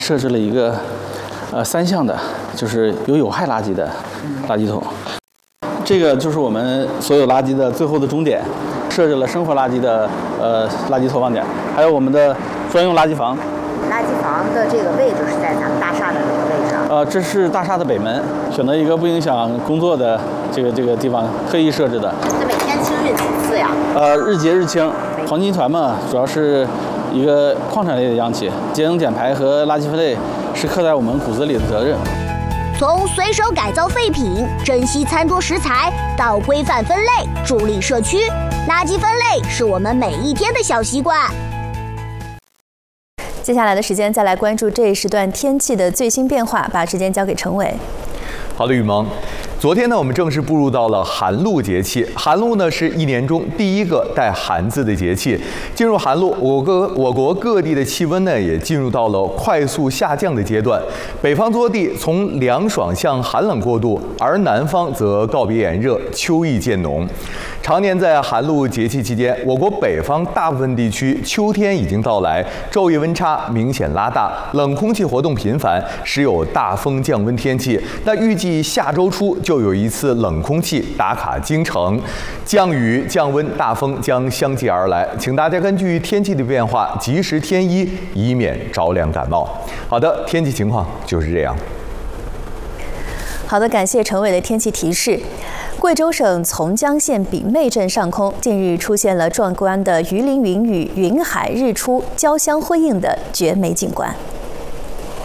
设置了一个3项的，就是有害垃圾的垃圾桶。这个就是我们所有垃圾的最后的终点，设置了生活垃圾的垃圾投放点，还有我们的专用垃圾房。 垃圾房的这个位置是在咱们大厦的哪个位置啊？ 这是大厦的北门，选择一个不影响工作的这个地方，特意设置的。 这每天清运几次呀？ 日结日清。黄金团嘛，主要是一个矿产类的央企，节能减排和垃圾分类是刻在我们骨子里的责任。 从随手改造废品、珍惜餐桌食材，到规范分类、助力社区，垃圾分类是我们每一天的小习惯。 接下来的时间再来关注这一时段天气的最新变化，把时间交给陈伟。 好的，雨萌。昨天呢，我们正式步入到了寒露节气。寒露呢，是一年中第一个带寒字的节气。进入寒露，我国各地的气温呢，也进入到了快速下降的阶段。北方多地从凉爽向寒冷过渡，而南方则告别炎热，秋意渐浓。常年在寒露节气期间，我国北方大部分地区秋天已经到来，昼夜温差明显拉大，冷空气活动频繁，时有大风降温天气。那预计下周初就有一次冷空气打卡京城，降雨、降温、大风将相继而来，请大家根据天气的变化及时添衣，以免着凉感冒。好的，天气情况就是这样。 好的，感谢陈伟的天气提示。贵州省从江县丙妹镇上空近日出现了壮观的鱼鳞云雨、云海日出交相辉映的绝美景观。